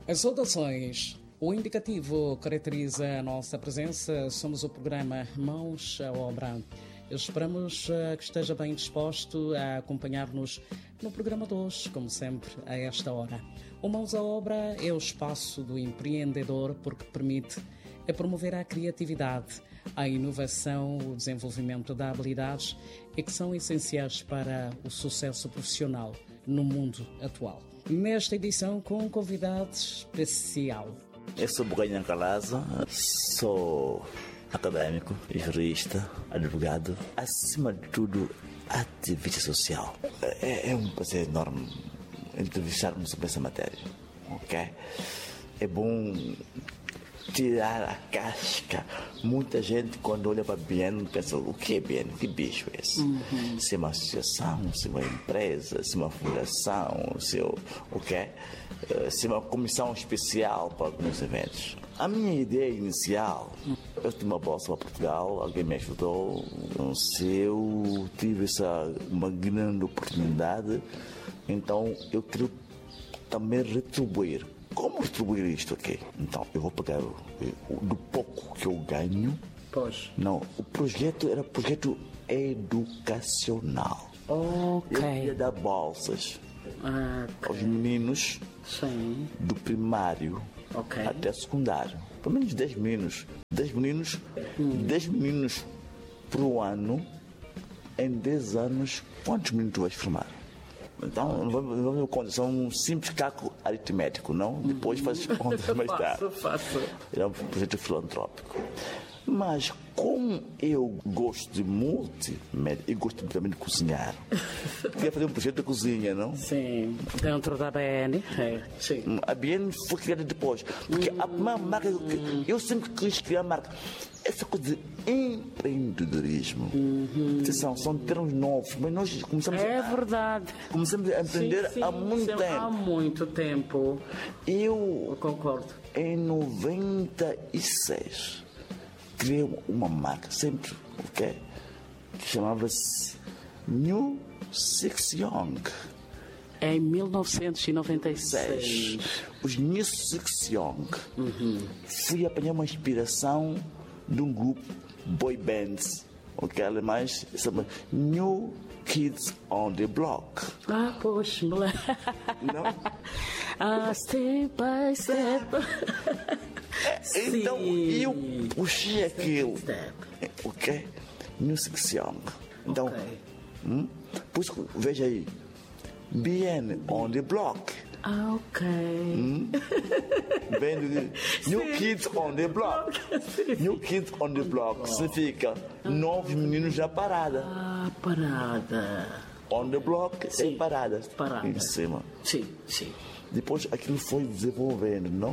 Saudações! O indicativo caracteriza a nossa presença. Somos o programa Mãos à Obra. Esperamos que esteja bem disposto a acompanhar-nos no programa de hoje, como sempre, a esta hora. O Mãos à Obra é o espaço do empreendedor porque permite promover a criatividade, a inovação, o desenvolvimento de habilidades e que são essenciais para o sucesso profissional no mundo atual. Nesta edição com um convidado especial. Eu sou Buganha Calaza, sou acadêmico, jurista, advogado, acima de tudo, ativista social. É um prazer enorme entrevistarmos sobre essa matéria, ok? É bom tirar a casca. Muita gente, quando olha para BN, pensa: o que é BN? Que bicho é esse? Se é uma associação, se é uma empresa, se é uma fundação, se é se é uma comissão especial para alguns eventos. A minha ideia inicial, eu tive uma bolsa para Portugal, alguém me ajudou, se eu tive uma grande oportunidade, então eu quero também retribuir. Como retribuir isto aqui? Então, eu vou pegar do pouco que eu ganho. Pois. Não, o projeto era projeto educacional. Ok. Eu ia dar bolsas aos meninos do primário até secundário. Pelo menos 10 meninos. 10 meninos por ano. Em 10 anos, quantos meninos tu vais formar? Então, não vamos contar, são um simples cálculo aritmético, não? Depois fazes contas mais tarde. Faço. É um projeto filantrópico. Mas, como eu gosto de multimédia e gosto também de cozinhar, queria fazer um projeto de cozinha, não? Sim, dentro da BN. Sim. A BN foi criada depois. Porque a primeira marca, eu sempre quis criar marca. Essa coisa de empreendedorismo. São termos novos, mas nós começamos começamos a empreender há muito tempo. Há muito tempo. Eu concordo. Em 96, criei uma marca, sempre, ok? Que chamava-se New Six Young. Em 1996. Os New Six Young. Fui apanhar uma inspiração de um grupo boy bands, ok, alemães, chama New Kids on the Block. Poxa, moleque. Não? Step by step. Então eu puxei aquilo, ok? New Six Young. Então, pois veja aí, BN on the Block. Ok. New Kids on the Block. New Kids on the Block significa novos meninos na parada. Parada. On the Block é parada. Em cima. Sim. Depois aquilo foi desenvolvendo, não?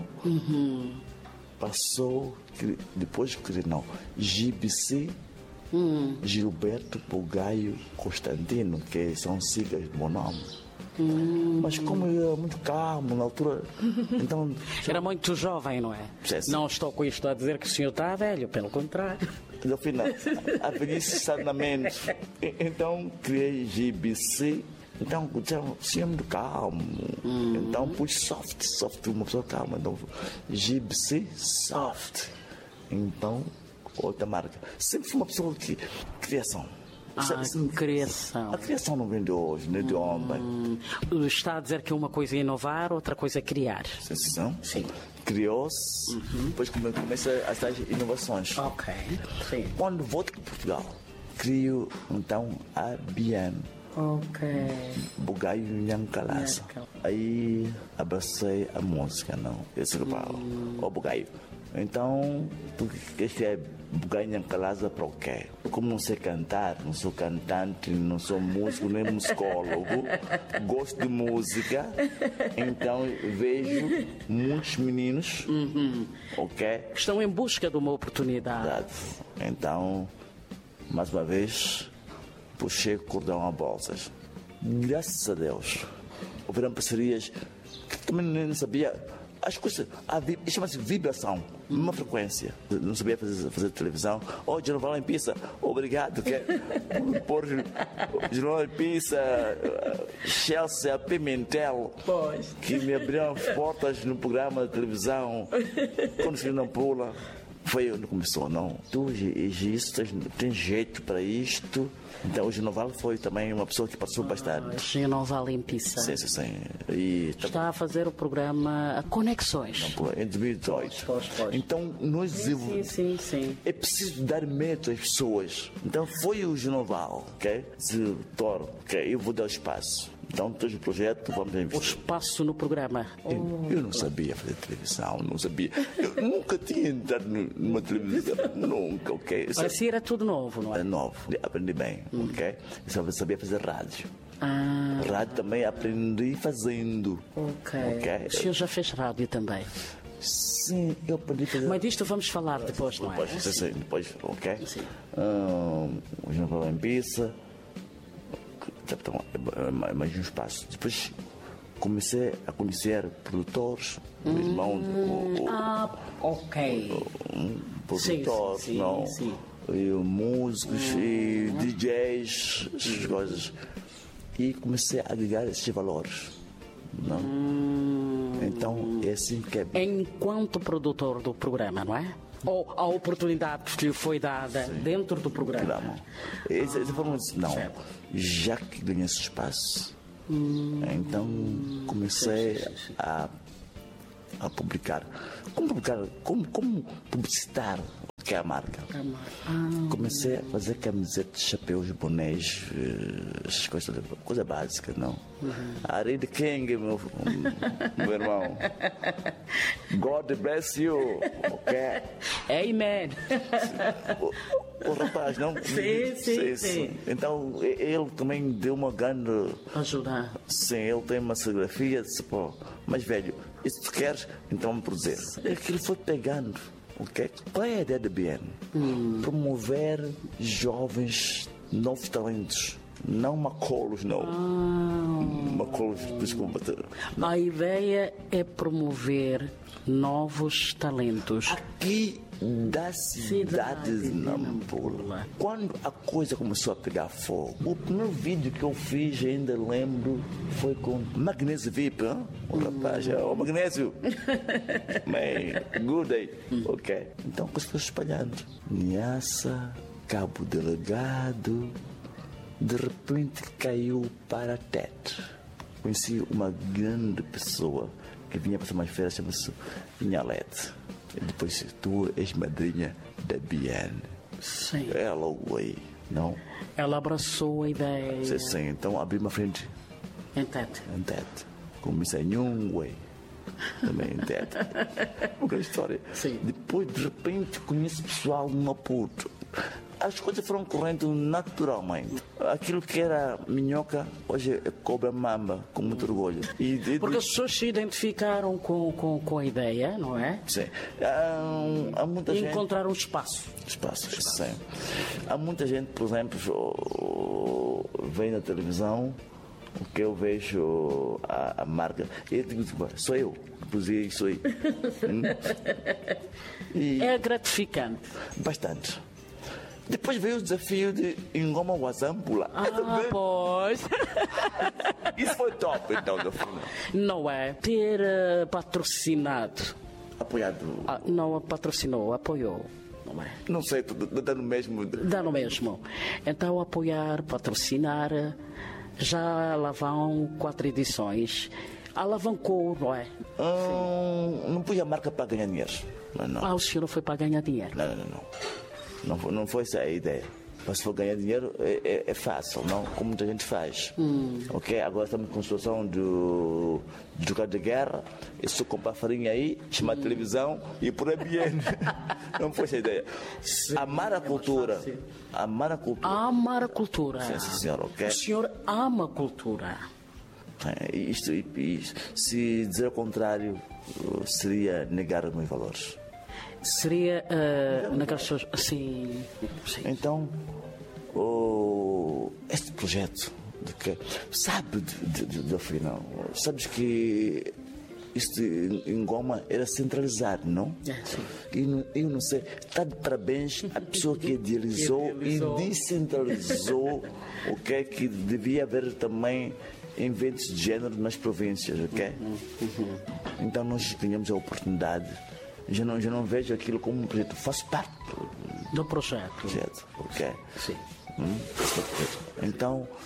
Passou, depois não. GBC, Gilberto Bugaio Constantino, que são siglas do meu nome. Mas como eu era muito calmo na altura, então... Era muito jovem, não é? Sim. Não estou com isto a dizer que o senhor está velho, pelo contrário. No final, a velhice está na mente. Então criei GBC. Então, o senhor é muito calmo. Então pus soft, uma pessoa calma. Então, GBC Soft. Então, outra marca. Sempre fui uma pessoa que... Criação. Criação. A criação não vem de hoje, nem de ontem. Está a dizer que uma coisa é inovar, outra coisa é criar. Sim. Criou-se, depois começa as tais inovações. Ok. Sim. Quando volto para Portugal, crio então a BN. Ok. Bugaio Nhancalaza. Aí abracei a música, não? Eu disse, o Bugaio. Então, porque este é Bugaio Nhancalaza para o quê? Como não sei cantar, não sou cantante, não sou músico, nem musicólogo, gosto de música, então vejo muitos meninos, ok? Estão em busca de uma oportunidade. Então, mais uma vez, puxei o cordão a bolsas. Graças a Deus, houveram parcerias que também nem sabia. as coisas, chama-se vibração, uma frequência. Não sabia fazer televisão. Jornal em Pisa, obrigado. Por Jornal em Pisa, Chelsea, Pimentel, que me abriram as portas no programa de televisão. Quando o não pula, foi onde começou, não? Tu, isso, tem jeito para isto. Então o Genoval foi também uma pessoa que passou bastante. Genoval em Pisa. Sim. E está a fazer o programa Conexões. Em 2018. Então nós sim. É preciso dar mérito às pessoas. Então foi o Genoval, ok? Eu vou dar o espaço. Então, todo o projeto, vamos investir. O espaço no programa. Eu não sabia fazer televisão, não sabia. Eu nunca tinha entrado numa televisão, nunca, ok? Assim era tudo novo, não é? Era novo, aprendi bem, ok? Eu só sabia fazer rádio. Rádio também aprendi fazendo. Ok. O senhor já fez rádio também? Sim, eu aprendi a fazer. Mas disto vamos falar depois, não é? Sim, depois, ok? Sim. O Jornal em Pisa. Mais um espaço. Depois comecei a conhecer produtores, o irmão produtor, sim. E músicos e DJs, essas coisas. E comecei a agregar esses valores. Não? Então é assim que é. Enquanto produtor do programa, não é? Ou a oportunidade que lhe foi dada dentro do programa? Não. Já que ganhei esse espaço, então comecei a publicar. Como publicitar que é a marca. Comecei a fazer camisetas, chapéus, bonés, essas coisas, coisa básica, não? Ari de King, meu irmão. God bless you, ok? Amen. O rapaz, não? Sim. Então, ele também deu uma grande ajuda. Sim, ele tem uma serigrafia, disse, pô, mas velho, isso tu queres? Então vamos produzir. Aquilo foi pegando. Okay. Qual é a ideia da BN? Promover jovens novos talentos. Não macolos, não. Macolos, desculpa. A ideia é promover novos talentos. Aqui da cidade de Nampula. Quando a coisa começou a pegar fogo, o primeiro vídeo que eu fiz, ainda lembro, foi com Magnésio VIP, hein? O rapaz, o Magnésio. Man, good day. Ok. Então a coisa foi espalhando. Niassa, Cabo Delegado, de repente caiu para teto. Conheci uma grande pessoa que vinha passar umas férias, chama-se Pinhalete. E depois tu és madrinha da Biane. Sim. Ela logo aí, não? Ela abraçou a ideia. Sim, então abri uma frente. Em teto. Comecei em way. Também em teto. Uma grande história. Sim. Depois, de repente, conheço pessoal no Maputo. As coisas foram correndo naturalmente. Aquilo que era minhoca, hoje é cobra mamba, com muito orgulho. Porque as pessoas se identificaram com a ideia, não é? Sim. Há muita gente... encontraram espaço. Sim. Há muita gente, por exemplo, vem na televisão, o que eu vejo a marca, e eu digo, sou eu, inclusive sou eu. É gratificante. Bastante. Depois veio o desafio de Ingoma Wazampula. Pois. Isso foi top, então, no final. Não é? Ter patrocinado. Apoiado. Não patrocinou, apoiou. Não é? Não sei, dá no mesmo. Dá no mesmo. Então, apoiar, patrocinar, já lá vão 4 edições. Alavancou, não é? Não pus a marca para ganhar dinheiro. Não. O senhor não foi para ganhar dinheiro? Não foi essa a ideia. Mas se for ganhar dinheiro é fácil, não? Como muita gente faz. Ok? Agora estamos com a situação de jogar de guerra. É só comprar farinha aí, chamar a televisão e por aí bem. Não foi essa a ideia. Amar a cultura. Amar a cultura. Amar a cultura. Sim, senhor, ok? O senhor ama a cultura. Isto, se dizer o contrário, seria negar os meus valores. Seria naquelas pessoas. Sim. Então, este projeto, sabe, do final, sabes que isto em Goma era centralizado, não? Sim. Eu não sei. Está de parabéns à pessoa que idealizou e descentralizou o que é que devia haver também eventos de género nas províncias, ok? Então nós ganhamos a oportunidade. Já não vejo aquilo como um projeto, faço parte Do projeto. ok? Sim. Então,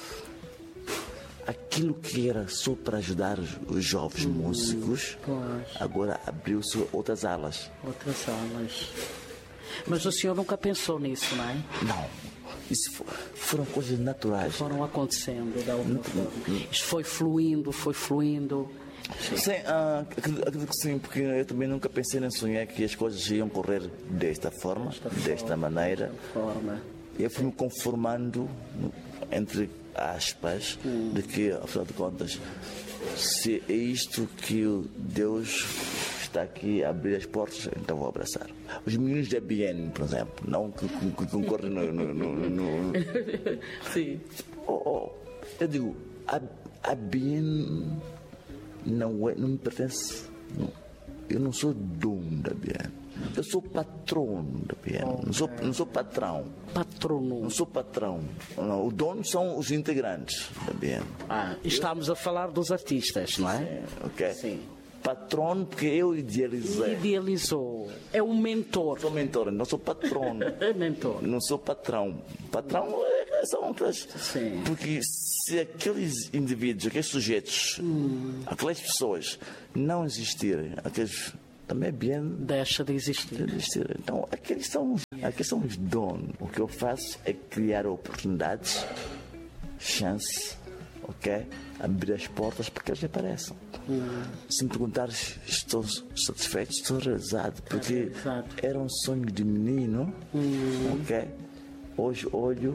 aquilo que era só para ajudar os jovens músicos, Pois. agora abriu-se outras alas. Outras aulas. Mas o senhor nunca pensou nisso, não é? Não, isso foram coisas naturais. Foram acontecendo da outra forma. Isto foi fluindo. Sim, acredito que sim, porque eu também nunca pensei nem sonhei que as coisas iam correr desta forma, desta maneira. Forma. Eu fui-me conformando, entre aspas, de que, afinal de contas, se é isto que Deus está aqui a abrir as portas, então vou abraçar. Os meninos da BN, por exemplo, não que concorrem no... Sim. Eu digo, a BN não me pertence. Não. Eu não sou dono da BN. Eu sou patrono da BN. Não sou patrão. Patrono. Não sou patrão. Não, o dono são os integrantes da BN. Estamos a falar dos artistas, não é? Ok? Sim. Patrono porque eu idealizei. Idealizou. É um mentor. Sou mentor, não sou patrono. É mentor. Não sou patrão. Patrão são outras. Sim. Porque se aqueles indivíduos, aqueles sujeitos, aquelas pessoas não existirem, aqueles também bem Deixa de existir. Então, aqueles são os donos. O que eu faço é criar oportunidades, chance, ok? Abrir as portas para que eles apareçam. Se me perguntares, estou satisfeito, estou realizado, porque era um sonho de menino, ok? Hoje olho,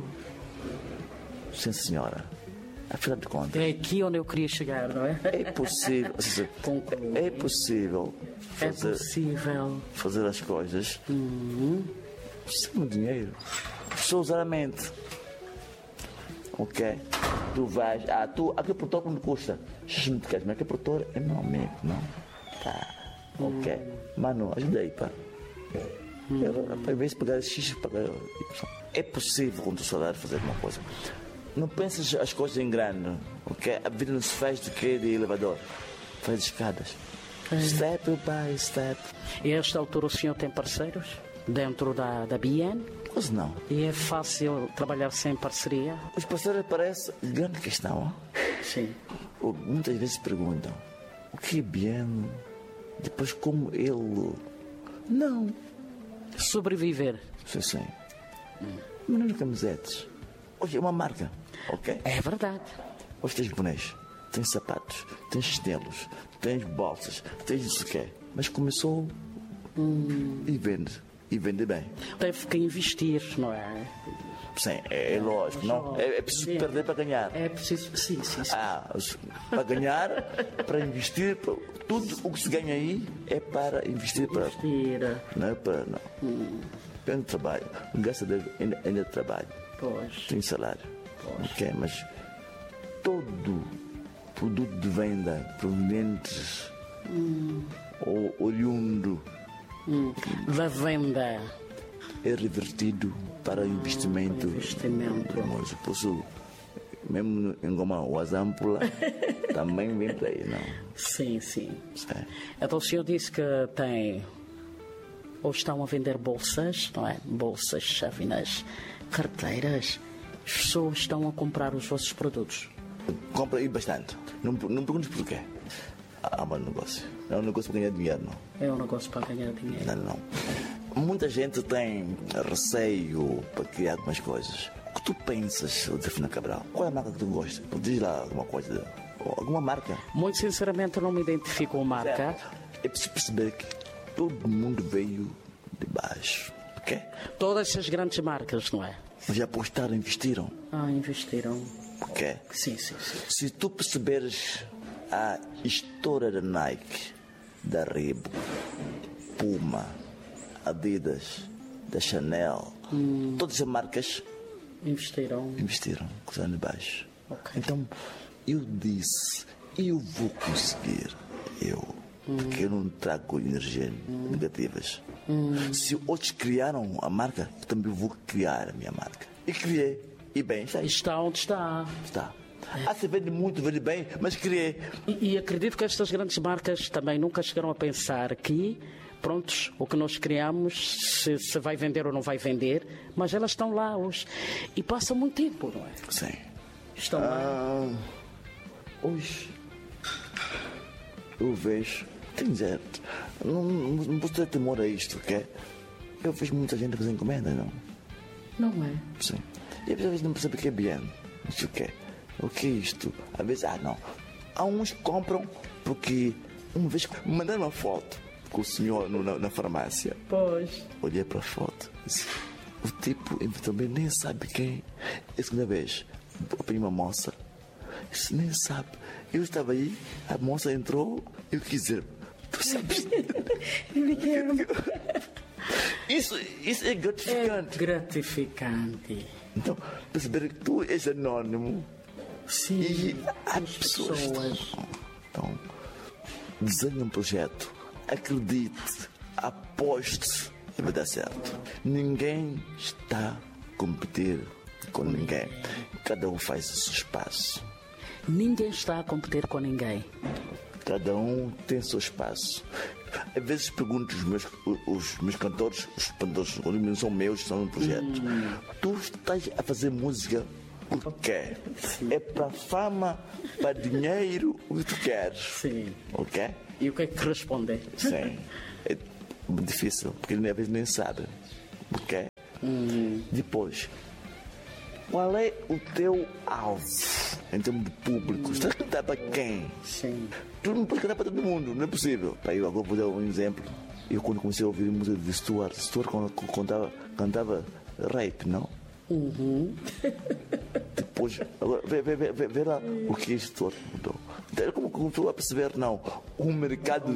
sim senhora. Afinal de contas, É aqui onde eu queria chegar, não é? é possível, é possível fazer as coisas sem dinheiro, só usar a mente, ok? Tu vais, aquele produtor quando custa X mil queres, mas aquele produtor é meu amigo, não? Tá, ok, mano, ajuda aí, pá. Ao invés de pagar X, pagar Y. É possível com o teu salário fazer alguma coisa. Não penses as coisas em grande, ok? A vida não se faz do que de elevador, faz de escadas. Step by step. E a esta altura o senhor tem parceiros dentro da BN? Pois não. E é fácil trabalhar sem parceria? Os parceiros parece grande questão. Sim. Muitas vezes perguntam o que é BN, depois como ele. Não. Sobreviver. Sim. Menino camisetes. Hoje é uma marca, ok? É verdade. Hoje tens bonés, tens sapatos, tens chinelos, tens bolsas, tens isso que é. Mas começou e vende bem. Teve que investir, não é? Sim, é lógico, não? É preciso perder para ganhar. É preciso, sim. Para ganhar, para investir, tudo o que se ganha aí é para investir. Não é para, não. Eu trabalho, graças a Deus ainda trabalho. Pois. Tenho salário. Ok, mas todo produto de venda provenientes ou oriundo da venda é revertido para investimento. Por isso, mesmo em Goma, o Azampula também vem para aí, não? Sim. Então o senhor disse que tem, ou estão a vender bolsas, não é? Bolsas, chavinas, carteiras. As pessoas estão a comprar os vossos produtos. Compra aí bastante. Não me perguntes porquê. Mas negócio. É um negócio para ganhar dinheiro, não? É um negócio para ganhar dinheiro. Não. Muita gente tem receio para criar algumas coisas. O que tu pensas, Delfina Cabral? Qual é a marca que tu gosta? Diz lá alguma coisa. Alguma marca? Muito sinceramente, eu não me identifico com marca. Certo. É preciso perceber que todo mundo veio de baixo. Ok? Todas essas grandes marcas, não é? Mas já apostaram, investiram. Investiram. Ok? Sim. Se tu perceberes a história da Nike, da Reebok, Puma, Adidas, da Chanel, todas as marcas investiram, coisa de baixo. Okay. Então eu disse, eu vou conseguir, Porque eu não trago energias negativas. Se outros criaram a marca, eu também vou criar a minha marca. E criei. E bem, está aí. Está onde está. Está. Se vende muito, vende bem, mas criei. E acredito que estas grandes marcas também nunca chegaram a pensar que, prontos, o que nós criamos, se vai vender ou não vai vender, mas elas estão lá hoje. E passa muito tempo, não é? Sim. Estão lá. Hoje, eu vejo, tem dizer, não posso ter temor a isto, ok? Eu vejo muita gente a fazer encomenda, não? Não é? Sim. E às vezes não percebe o que é bem. Isso o que é? O que é isto? Às vezes, não. Há uns que compram porque uma vez mandaram uma foto com o senhor na farmácia. Pois. Olhei para a foto. Disse, o tipo também nem sabe quem. É a segunda vez. Apanhei uma moça. Disse, nem sabe. Eu estava aí, a moça entrou. Eu quis dizer, tu sabes? Isso é gratificante. É gratificante. Então, perceber que tu és anónimo. Sim. E há pessoas. Então, desenhe um projeto. Acredite. Aposte. E vai dar certo. Ninguém está a competir com ninguém. Cada um faz o seu espaço. Ninguém está a competir com ninguém. Cada um tem o seu espaço. Às vezes pergunto os meus cantores, os cantores não são meus, são um projeto. Tu estás a fazer música por quê? É para fama, para dinheiro, o que tu queres? Sim. Ok? E o que é que responde? Sim. É difícil, porque ele às vezes nem sabe. Ok? Depois, qual é o teu alvo em termos de público? Estás a cantar para quem? Sim. Tu não podes cantar para todo mundo, não é possível. Eu agora vou dar um exemplo. Eu quando comecei a ouvir música de Stuart cantava rape, não? Depois, agora, vê lá o que é Stuart mudou. Então, como estou a perceber, não. O mercado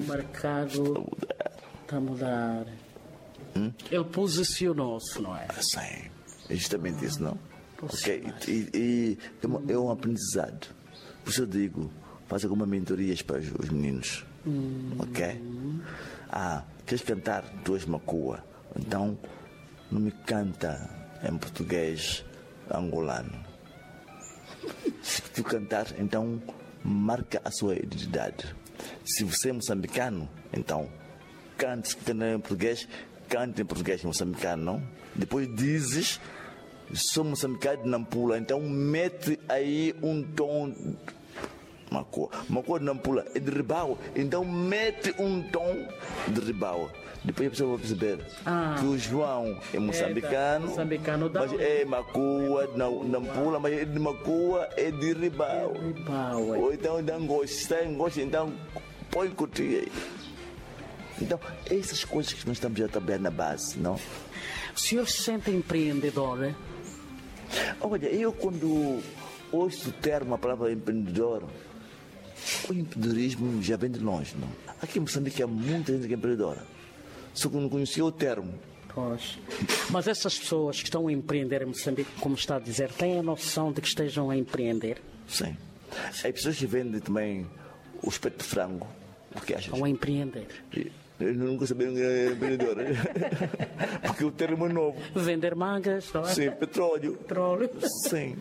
está a mudar. Ele posicionou-se, não é? Sim, é justamente isso, não? Ok, e é um aprendizado. Por isso eu digo, faça algumas mentorias para os meninos. Ok? Queres cantar? Tu és macua. Então, não me canta em português angolano. Se tu cantar, então marca a sua identidade. Se você é moçambicano, então cante em português, cante em português moçambicano, não? Depois dizes, sou moçambicano de Nampula, então mete aí um tom. Macua de Nampula é de Ribau, então mete um tom de Ribau. Depois a pessoa vai perceber que o João é moçambicano, mas é Macua de Nampula, mas é de Macua, é de Ribau. Ou então gosta, então põe curtir aí. Então, essas coisas que nós estamos a trabalhar na base, não? O senhor se sente empreendedor? Olha, eu quando ouço o termo, a palavra empreendedor, o empreendedorismo já vem de longe, não? Aqui em Moçambique há muita gente que é empreendedora, só que não conhecia o termo. Pois. Mas essas pessoas que estão a empreender em Moçambique, como está a dizer, têm a noção de que estejam a empreender? Sim. Há pessoas que vendem também o espeto de frango. O que achas? Estão a empreender. Eu nunca sabia que era empreendedor. Porque o termo é novo. Vender mangas, não é? Sim, petróleo. Petróleo. Sim.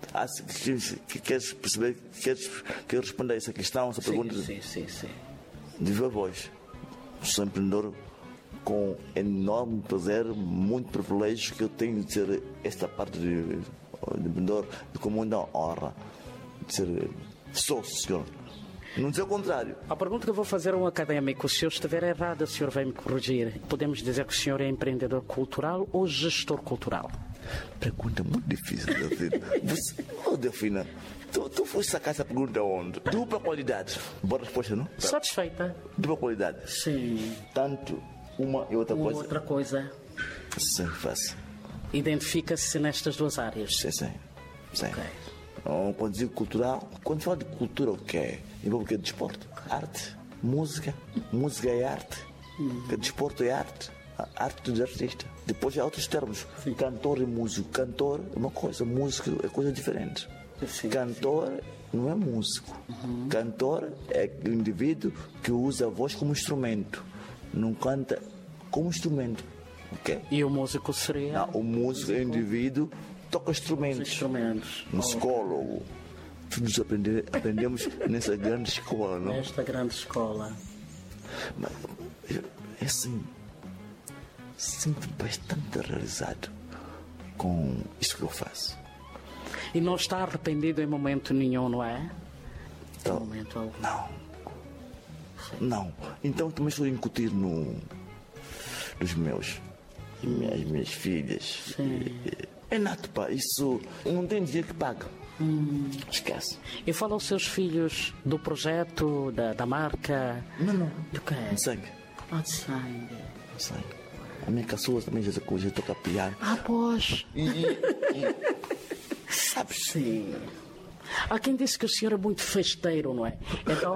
Queres perceber? Queres responder a essa questão, essa pergunta? Sim. De viva voz. Sou empreendedor com enorme prazer, muito privilégio que eu tenho de ser esta parte de empreendedor, com muita honra de ser sócio. Não dizer o contrário. A pergunta que eu vou fazer a um académico, se eu estiver errado, o senhor vai me corrigir. Podemos dizer que o senhor é empreendedor cultural ou gestor cultural? Pergunta muito difícil, Delfina. Delfina, tu foste sacar essa pergunta onde? Dupla qualidade. Boa resposta, não? Satisfeita? Dupla qualidade. Sim. Tanto uma e outra coisa. Outra coisa. Sim, fácil. Identifica-se nestas duas áreas? Sim. Ok. Quando digo cultural, quando falo de cultura, o que é? Envolve o que é desporto? Arte? Música? Música é arte? Desporto é arte? A arte do artista. Depois há outros termos. Sim. Cantor e músico. Cantor é uma coisa, música é coisa diferente. Sim, Cantor não é músico. Cantor é o indivíduo que usa a voz como instrumento. Não canta como instrumento. Ok? E o músico seria? Não, o músico é o indivíduo que toca Os instrumentos. instrumentos. Um psicólogo. Todos aprendemos nessa grande escola, não? Nesta grande escola. Mas, é assim, sinto bastante realizado com isso que eu faço. E não está arrependido em momento nenhum, não é? Então, Em momento algum. Não. Então também estou a incutir nos meus, as minhas filhas. Sim. É nato, pá. Isso não tem dinheiro que paga. Esquece. E fala aos seus filhos do projeto, da marca? Não. Do que é? Não sangue. De sangue. Não sangue. A minha caçula também já toca piano. Pois. Sabes? Sim. Há quem disse que o senhor é muito festeiro, não é? Então,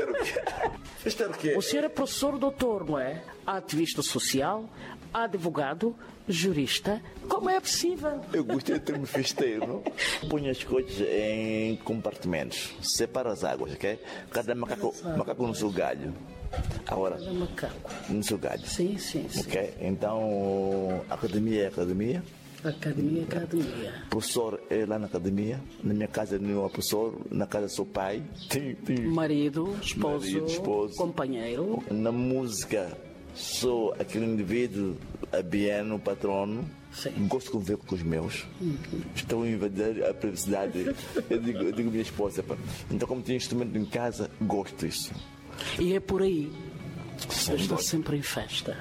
Isto era o quê? o senhor é professor doutor, não é? Ativista social, advogado, jurista. Como é possível? Eu gostei de termo festeiro, não? Põe as coisas em compartimentos. Separa as águas, ok? Cada macaco no seu galho. Agora, É macaco. no seu galho. Sim. Ok? Então, academia é academia. Academia. Professor é lá na academia. Na minha casa não é professor. Na casa sou pai. Tem. Marido, esposo, companheiro. Na música, sou aquele indivíduo abiano, patrono. Sim. Gosto de conviver com os meus. Estão a invadir a privacidade. Eu digo minha esposa. Pá. Então, como tenho instrumento em casa, gosto disso. E é por aí. Sim, Eu estou gosto. sempre em festa.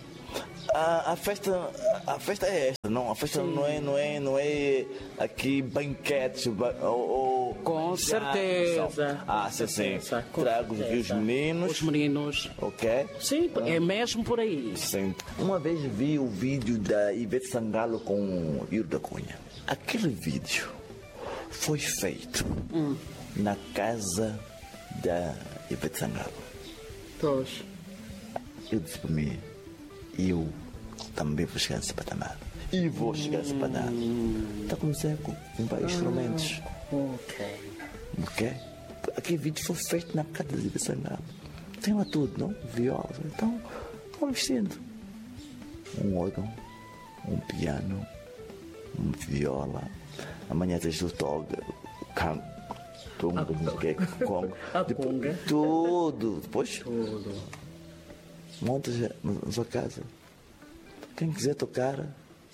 A festa é esta, não. A festa não é aqui banquetes ou Com certeza. Sim. certeza, com Trago aqui os certeza. meninos. Os meninos. Ok? Sim, é mesmo por aí. Sim. Uma vez vi o vídeo da Ivete Sangalo com o Yuri da Cunha. Aquele vídeo foi feito na casa da Ivete Sangalo. Pois. Eu disse para mim, eu também vou chegar nesse patamar. E vou chegar nesse patamar. Está começando a comprar instrumentos. Ok. Ok? Aquele vídeo foi feito na casa de Sangalo. Tem lá tudo, não? Viola. Então, vamos vestindo. Um órgão, um piano, uma viola. Amanhã tens o toga, o canto, congo. A conga. Tudo. Depois Tudo. montas na sua casa. Quem quiser tocar,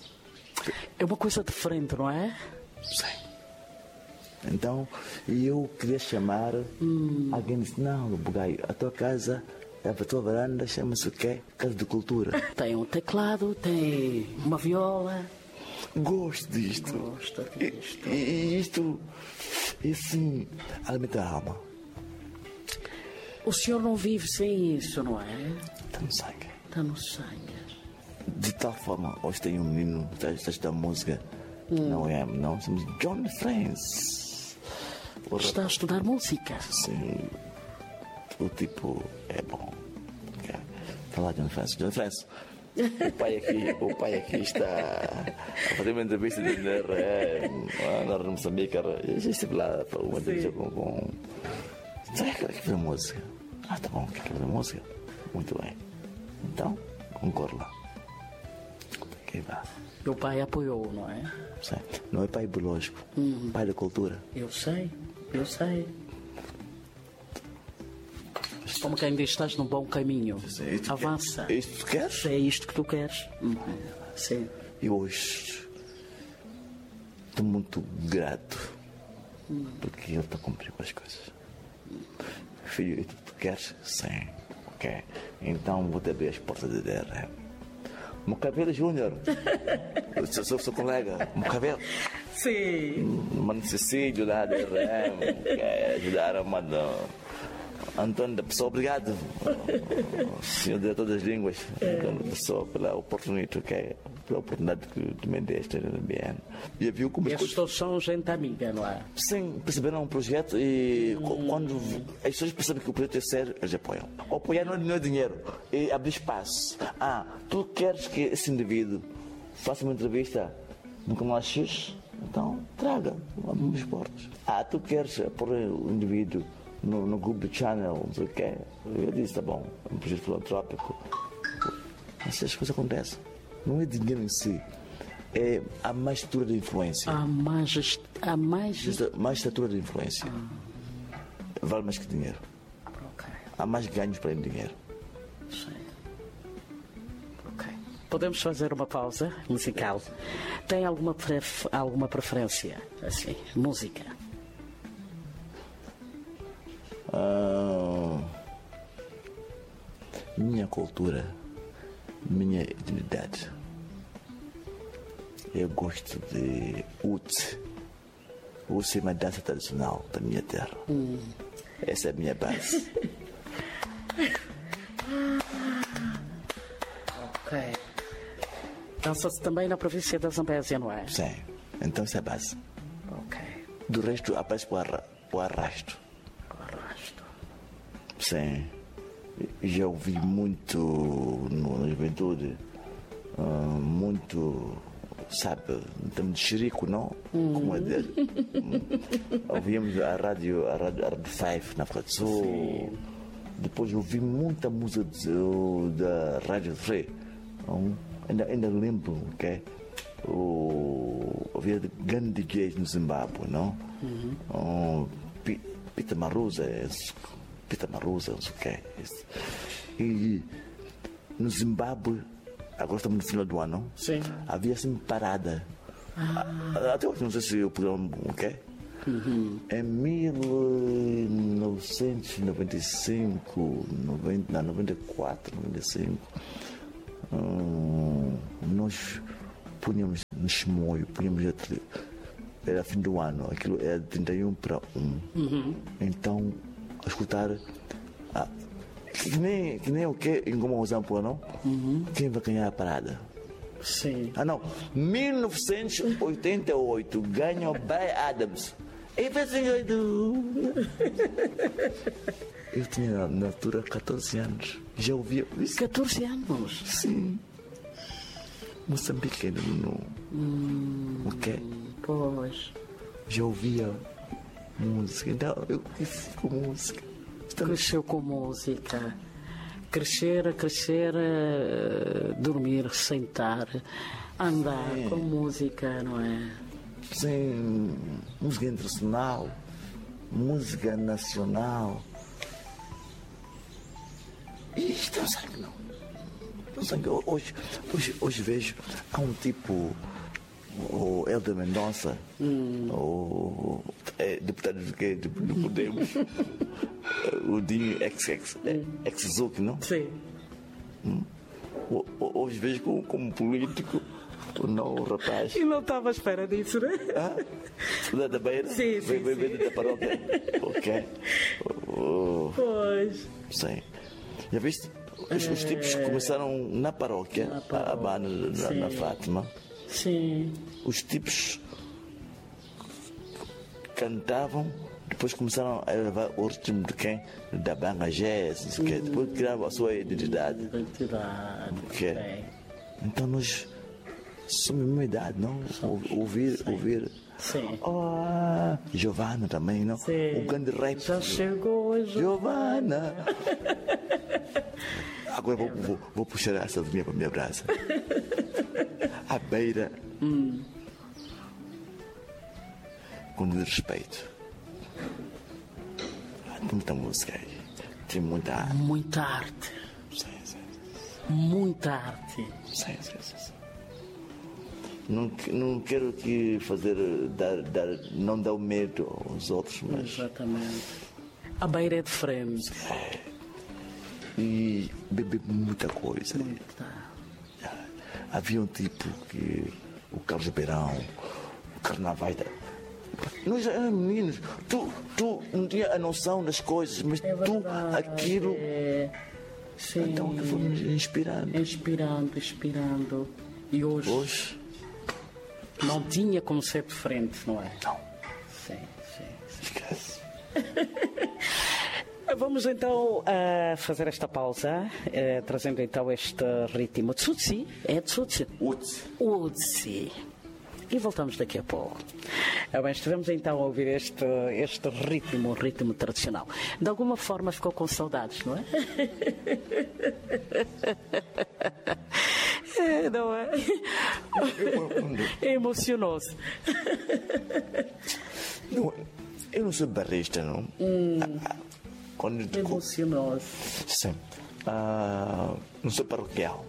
É uma coisa diferente, não é? sei. Então, eu queria chamar alguém disse, não, Bugai, a tua casa, a tua varanda chama-se o quê? Casa de Cultura. Tem um teclado, tem uma viola. Gosto disto. Gosto disto. E isto, assim, alimenta a alma. O senhor não vive sem isso, não é? Está no sangue. Está no sangue. De tal forma, hoje tem um menino, esta música, não, somos John Friends. Está a estudar música. Sim, o tipo é bom. Falar de John Friends. John Friends, o pai aqui está a fazer uma entrevista de na Moçambique. Eu já estive lá para uma entrevista com. Sabe que quer fazer música? Tá bom, quer fazer música? Muito bem. Então, concordo lá. Ok, vá. O pai apoiou, não é? Não é pai biológico, pai da cultura. Eu sei. Como quem diz, estás num bom caminho. Avança. É isto que tu queres? É isto que tu queres. Sim. E hoje estou muito grato porque ele está a cumprir com as coisas. Filho, tu queres? Sim. Ok. Então vou-te abrir as portas da DRM. Mocavelo Júnior. Sou seu colega. Mocavelo. Sim. Mano Cecílio lá da DRM. Quer ajudar a Madame Antônio da Pessoa. Obrigado, senhor diretor das línguas, Antônio da Pessoa, pela oportunidade que me deste no BN. E viu como as coisas. Estes são gente amiga, não é? Sim, perceberam o projeto e quando as pessoas percebem que o projeto é sério, eles apoiam. Apoiar não é dinheiro, é abrir espaço. Tu queres que esse indivíduo faça uma entrevista no canal X? Então, traga, abrimos portas. Tu queres pôr o indivíduo no grupo do Channel, não sei o quê. Eu disse, tá bom, é um projeto filantrópico. Assim as coisas acontecem. Não é dinheiro em si, é a mais estatura de influência. Mais estatura de influência. Vale mais que dinheiro. Ok. Há mais ganhos para em dinheiro. Sei. Ok. Podemos fazer uma pausa musical. Tem alguma preferência, assim, música? Minha cultura, minha identidade. Eu gosto de Uts. Uts é uma dança tradicional da minha terra. Essa é a minha base. Ok. Dança-se também na província da Zambésia, não é? Sim. Então essa é a base. Ok. Do resto, aparece o arrasto. Arrasto. Sim. Já ouvi muito na juventude, muito, sabe, de xerico, não? Como é dele. Ouvíamos a rádio 5 na África do Sul. Sim. Depois ouvi muita música da Rádio 3. Ainda lembro que havia grandes DJs no Zimbábue, não? Peter Maruza, não sei o que. E no Zimbábue, agora estamos no final do ano, Sim. havia assim parada. Até hoje, não sei se o programa o quê? Em 1995, 94, 95, nós punhamos no Chimoio, era fim do ano, aquilo era de 31 para 1. Então, a escutar, que nem o que em como exemplo, não? Quem vai ganhar a parada? Sim. Não, 1988 ganhou By Adams. Eu tinha na altura 14 anos. Já ouvia isso? 14 anos? Sim. Moçambique ainda não. O quê? Pois. Já ouvia música. Então eu cresci com música. Cresceu com música. Crescer, dormir, sentar, andar com música, não é? Sim, música internacional, música nacional. E isto é um sangue, não. É um sangue. Hoje vejo, há um tipo, o Helder Mendonça, o deputado do Podemos, o Dinho ex-Zuc, não? Sim. Hoje vejo como político. Não, o rapaz. E não estava à espera disso, né? Da Beira? Sim. Veio da paróquia. Ok. Pois. Sim. Já viste? Os tipos começaram na paróquia, a banda na Fátima. Sim. Os tipos cantavam, depois começaram a levar o ritmo de quem? Da banda jazz, depois criaram a sua identidade. Ok. Então nós somos a mesma idade, não? Ouvir. Sim. Giovanna também, não? Sim. O grande rap. Já chegou hoje. Giovanna. Agora vou puxar a sardinha para a minha brasa. À beira. Com respeito. Tem muita música aí. Tem muita arte. Muita arte. Sim. Muita arte. Sim. Não quero que não dar o medo aos outros, mas. Exatamente. A beira é de frente. E beber muita coisa. Muita. Havia um tipo que. O Carlos Beirão, o Carnaval. Nós éramos meninos. Tu não tinha a noção das coisas, mas tu aquilo. Sim. Então fomos inspirando. Inspirando. E hoje não tinha como ser diferente, não é? Não. Sim. Esquece. Vamos então fazer esta pausa, trazendo então este ritmo. Tsutsi? É Tsutsi? Utsi. Utsi. e voltamos daqui a pouco. Bem, estivemos então a ouvir este ritmo, um ritmo tradicional. De alguma forma ficou com saudades, não é? Não é? Emocionou-se. Eu não sou barrista, não. Emocionou-se. Sim. Não sou paroquial.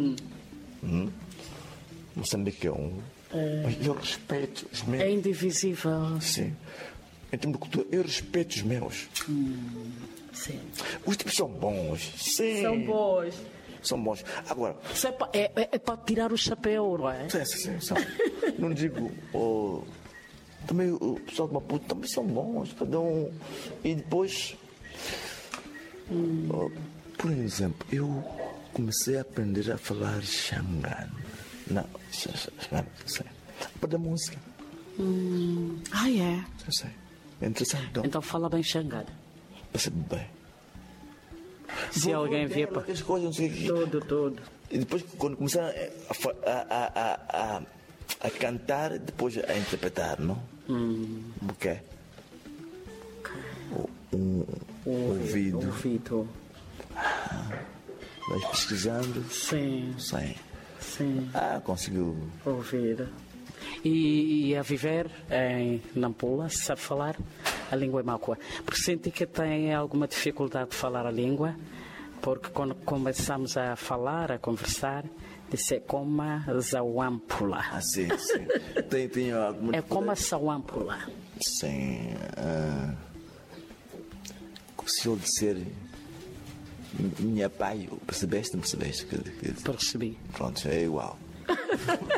Moçambiqueão. Mas eu respeito os meus. É indivisível. Sim. Em termos de cultura, eu respeito os meus. Sim. Os tipos são bons. Sim. São bons. São bons. Agora. Isso é para tirar o chapéu, não é? Sim. Não digo. Também o pessoal de Maputo também são bons. Cada um. E depois. Por exemplo, eu comecei a aprender a falar Xangano. Não, sei. Para a música. É? Sei. É interessante, não? Então fala bem Xangana. Percebe bem. Se alguém vier para... Aquelas coisas, não sei o quê. Tudo. E depois, quando começaram a cantar, depois a interpretar, não? O quê? Ouvido. Vais pesquisando. Sim. Conseguiu. Ouvir. E a viver em Nampula, sabe falar a língua Imakua? Porque senti que tem alguma dificuldade de falar a língua, porque quando começamos a falar, a conversar, disse como a Zawampula. Sim. Tem alguma É como a Zawampula. Sim. Se eu disser minha pai, percebeste? Percebi. Pronto, é igual.